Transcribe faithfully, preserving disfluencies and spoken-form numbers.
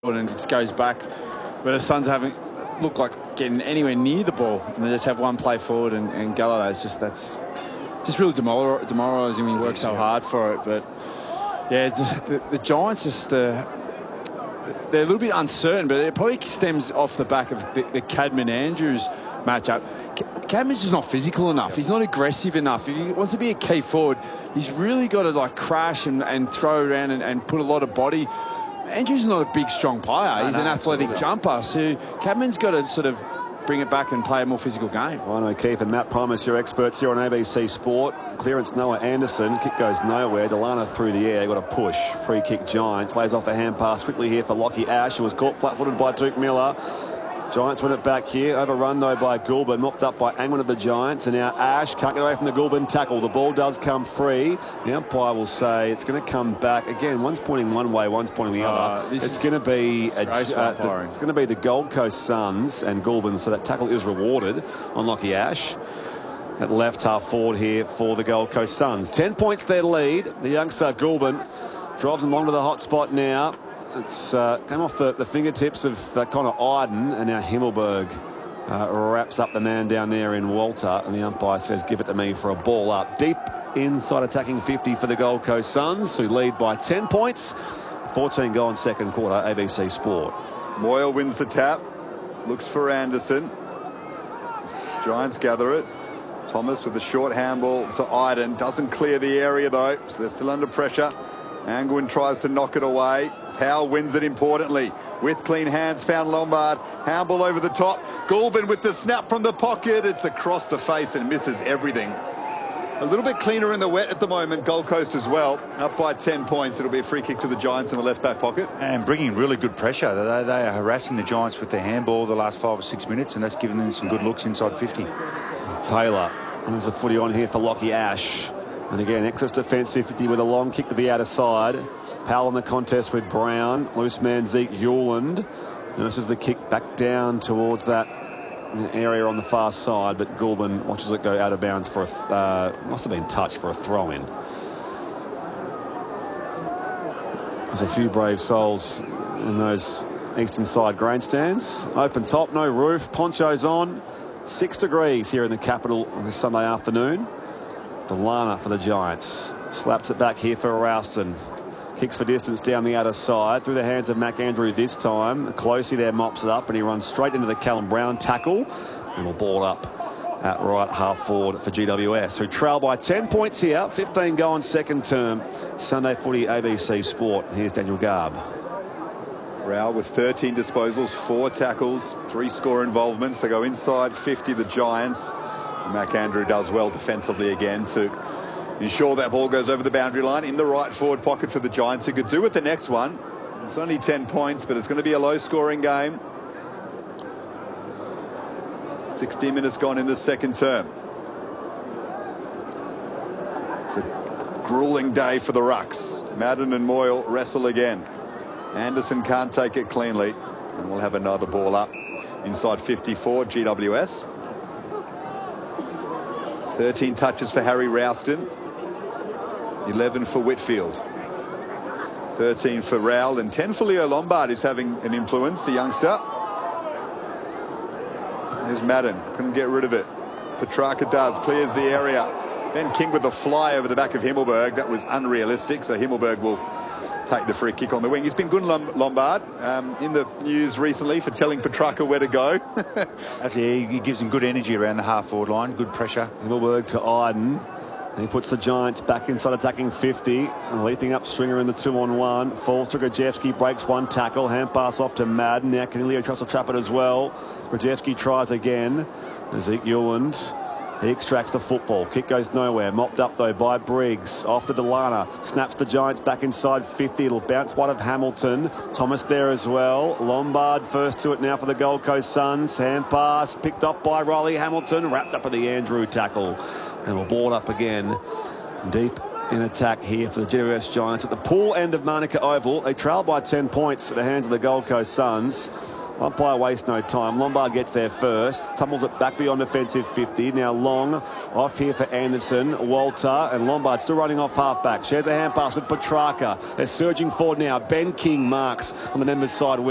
and it just goes back where the Suns haven't looked like getting anywhere near the ball, and they just have one play forward and, and go. It's just that's just really demor demoralising when you work so hard for it. But yeah, the, the Giants just uh, they're a little bit uncertain, but it probably stems off the back of the, the Cadman Andrews matchup. Cadman's just not physical enough. He's not aggressive enough. If he wants to be a key forward, he's really got to like crash and, and throw around and, and put a lot of body. Andrews is not a big, strong player. He's no, no, an athletic absolutely. jumper. So Cadman's got to sort of bring it back and play a more physical game. Ryan O'Keefe and Matt Primus, your experts here on A B C Sport. Clearance Noah Anderson. Kick goes nowhere. Delana through the air. Got a push. Free kick Giants. Lays off a hand pass quickly here for Lockie Ash, who was caught flat-footed by Duke Miller. Giants win it back here. Overrun, though, by Goulburn. Mopped up by Angwin of the Giants. And now Ash can't get away from the Goulburn tackle. The ball does come free. The umpire will say it's going to come back. Again, one's pointing one way, one's pointing the other. Uh, it's going to be a, uh, the, it's going to be the Gold Coast Suns and Goulburn. So that tackle is rewarded on Lockie Ash. At left half forward here for the Gold Coast Suns. Ten points their lead. The youngster Goulburn drives them along to the hot spot now. It's uh, came off the, the fingertips of uh, Connor Iden, and now Himmelberg uh, wraps up the man down there in Walter, and the umpire says give it to me for a ball up. Deep inside attacking fifty for the Gold Coast Suns, who lead by ten points. fourteen gone second quarter, A B C Sport. Moyle wins the tap, looks for Anderson. Giants gather it. Thomas with a short handball to Iden, doesn't clear the area though, so they're still under pressure. Angwin tries to knock it away. Powell wins it importantly. With clean hands, found Lombard. Handball over the top. Goulburn with the snap from the pocket. It's across the face and misses everything. A little bit cleaner in the wet at the moment. Gold Coast as well. Up by ten points. It'll be a free kick to the Giants in the left back pocket. And bringing really good pressure. They, they are harassing the Giants with their handball the last five or six minutes, and that's giving them some good looks inside fifty. Taylor. There's a footy on here for Lockie Ash. And again, excess defensive fifty with a long kick to the outer side. Powell in the contest with Brown. Loose man Zeke Hewland. And this is the kick back down towards that area on the far side, but Goulburn watches it go out of bounds for a, uh, must have been touched for a throw-in. There's a few brave souls in those eastern side grandstands. Open top, no roof, ponchos on. Six degrees here in the capital on this Sunday afternoon. Delana for the Giants. Slaps it back here for Rouston. Kicks for distance down the outer side. Through the hands of McAndrew this time. Closey there mops it up, and he runs straight into the Callum Brown tackle. And will ball up at right half forward for G W S, who trail by ten points here. fifteen going second term. Sunday footy, A B C Sport. Here's Daniel Garb. Rowell with thirteen disposals, four tackles, three score involvements. They go inside fifty, the Giants. McAndrew does well defensively again to ensure that ball goes over the boundary line in the right forward pocket for the Giants, who could do with the next one. It's only ten points, but it's going to be a low-scoring game. sixteen minutes gone in the second term. It's a grueling day for the Rucks. Madden and Moyle wrestle again. Anderson can't take it cleanly, and we'll have another ball up inside fifty-four, G W S. thirteen touches for Harry Rouston. eleven for Whitfield. thirteen for Rowell and ten for Leo Lombard, who's having an influence, the youngster. There's Madden. Couldn't get rid of it. Petrarca does. Clears the area. Ben King with a fly over the back of Himmelberg. That was unrealistic, so Himmelberg will take the free kick on the wing. He's been good, Lombard, um, in the news recently for telling Petrarca where to go. Actually, he gives him good energy around the half-forward line. Good pressure. Himmelberg to Iden. And he puts the Giants back inside attacking fifty. And leaping up Stringer in the two-on-one. Falls to Grajewski, breaks one tackle. Hand pass off to Madden. Now Canelio tries to trap it as well. Grajewski tries again. Zeke Hewland. He extracts the football. Kick goes nowhere. Mopped up, though, by Briggs. Off to Delana. Snaps the Giants back inside fifty. It'll bounce wide of Hamilton. Thomas there as well. Lombard first to it now for the Gold Coast Suns. Hand pass picked up by Riley Hamilton. Wrapped up in the Andrew tackle. And we'll board up again. Deep in attack here for the G W S Giants at the pool end of Manuka Oval. They trail by ten points at the hands of the Gold Coast Suns. Umpire wastes no time. Lombard gets there first. Tumbles it back beyond defensive fifty. Now Long off here for Anderson. Walter and Lombard still running off halfback. Shares a hand pass with Petrarca. They're surging forward now. Ben King marks on the members' side.